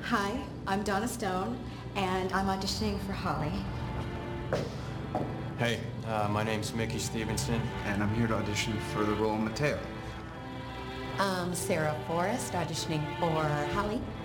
Hi, I'm Donna Stone, and I'm auditioning for Holly. Hey, my name's Mickey Stevenson. And I'm here to audition for the role of Mateo. Sarah Forrest, auditioning for Holly.